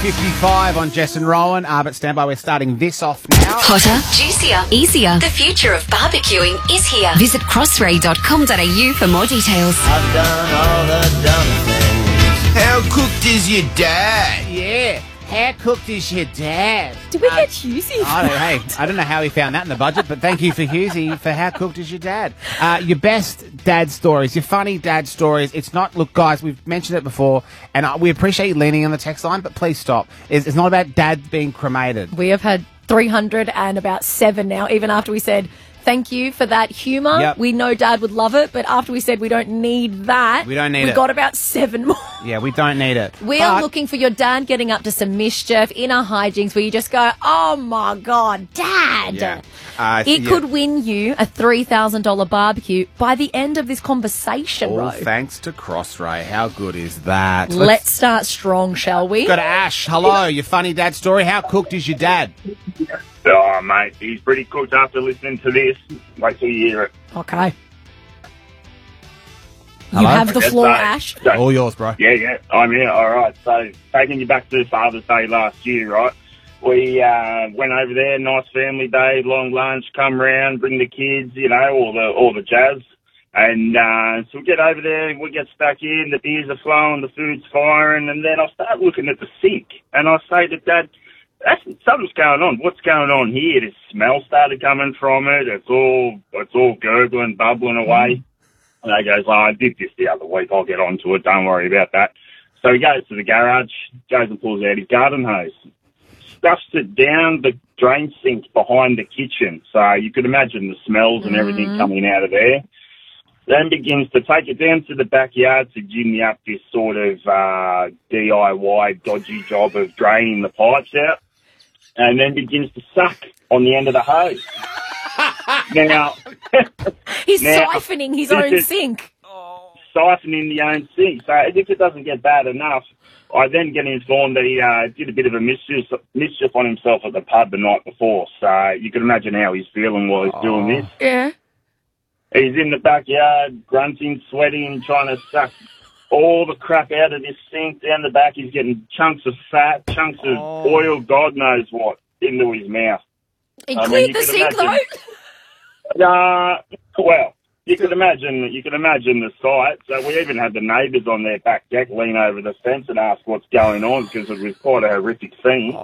8:55 on Jess and Rowan. But stand by, we're starting this off now. Hotter, juicier, easier. The future of barbecuing is here. Visit crossray.com.au for more details. I've done all the dumb things. How cooked is your dad? Yeah. How cooked is your dad? Did we get Husey? I don't know how he found that in the budget, but thank you for Husey for how cooked is your dad. Your best dad stories, your funny dad stories. It's not, look, guys, we've mentioned it before, and we appreciate you leaning on the text line, but please stop. It's not about dad being cremated. We have had 300 and about 7 now, even after we said thank you for that humour. Yep. We know Dad would love it, but after we said we don't need that, we got about 7 more. Yeah, we don't need it. We're looking for your dad getting up to some mischief, inner hijinks, where you just go, oh my God, Dad. Yeah. It could win you a $3,000 barbecue by the end of this conversation, All Ro. thanks to Crossray. How good is that? Let's start strong, shall we? Go to Ash. Hello, your funny dad story. How cooked is your dad? Oh, mate, he's pretty cooked after listening to this. Wait till you hear it. Okay. Hello? You have the floor, Yes, Ash. So, All yours, bro. yeah, I'm here. All right, so taking you back to Father's Day last year, right? We went over there, nice family day, long lunch, come round, bring the kids, you know, all the jazz. And so we get over there, we get stuck in, the beers are flowing, the food's firing, and then I start looking at the sink, and I say to Dad, something's going on. What's going on here? This smell started coming from it. It's all gurgling, bubbling away. And he goes, I did this the other week. I'll get onto it. Don't worry about that. So he goes to the garage, goes and pulls out his garden hose, stuffs it down the drain sink behind the kitchen. So you could imagine the smells and everything coming out of there. Then begins to take it down to the backyard to ginny up this sort of DIY dodgy job of draining the pipes out. And then begins to suck on the end of the hose. Now, He's siphoning his own sink. Siphoning the own sink. So if it doesn't get bad enough, I then get informed that he did a bit of a mischief on himself at the pub the night before. So you can imagine how he's feeling while he's doing this. Yeah. He's in the backyard, grunting, sweating, trying to suck all the crap out of this sink. Down the back, he's getting chunks of fat, chunks of oil, God knows what, into his mouth. He cleared the sink, though. Well, you can imagine the sight. So we even had the neighbours on their back deck lean over the fence and ask what's going on because it was quite a horrific scene.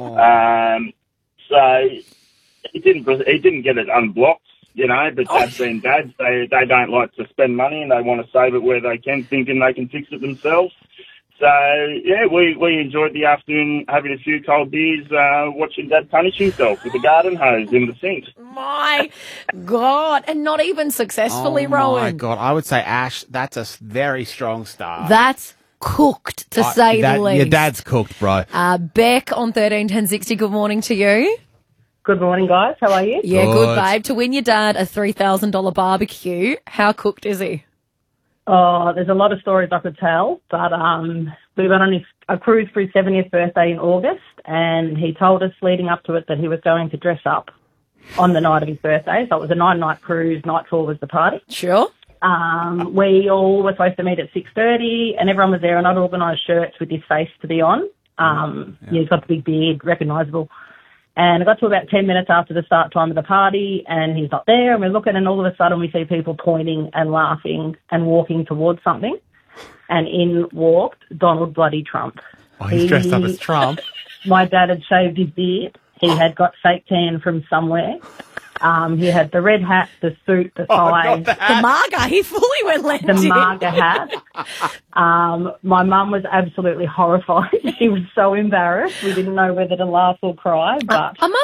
So he didn't get it unblocked. You know, but dads being dads, they don't like to spend money and they want to save it where they can, thinking they can fix it themselves. So, yeah, we enjoyed the afternoon having a few cold beers, watching Dad punish himself with a garden hose in the sink. My God. And not even successfully, Rowan. Oh, my God. I would say, Ash, that's a very strong start. That's cooked, to say the least. Your dad's cooked, bro. Beck on 131060, good morning to you. Good morning, guys. How are you? Yeah, good, babe. To win your dad a $3,000 barbecue, how cooked is he? Oh, there's a lot of stories I could tell, but we went on a cruise for his 70th birthday in August, and he told us leading up to it that he was going to dress up on the night of his birthday. So it was a 9-night cruise. Night 4 was the party. Sure. We all were supposed to meet at 6:30, and everyone was there, and I'd organised shirts with his face to be on. He's got the big beard, recognisable. And I got to about 10 minutes after the start time of the party, and he's not there, and we're looking, and all of a sudden we see people pointing and laughing and walking towards something. And in walked Donald bloody Trump. Oh, he's dressed up as Trump. My dad had shaved his beard. He had got fake tan from somewhere. He had the red hat, the suit, the tie. The marga. He fully went left. The marga hat. My mum was absolutely horrified. She was so embarrassed. We didn't know whether to laugh or cry. But I must